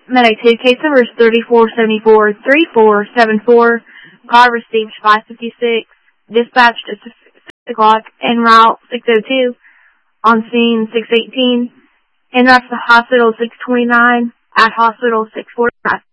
Medic 2, case number is 3474-3474. Call received 556. Dispatched at 6 o'clock. En route 602. On scene 618. En route to hospital 629. At hospital 645.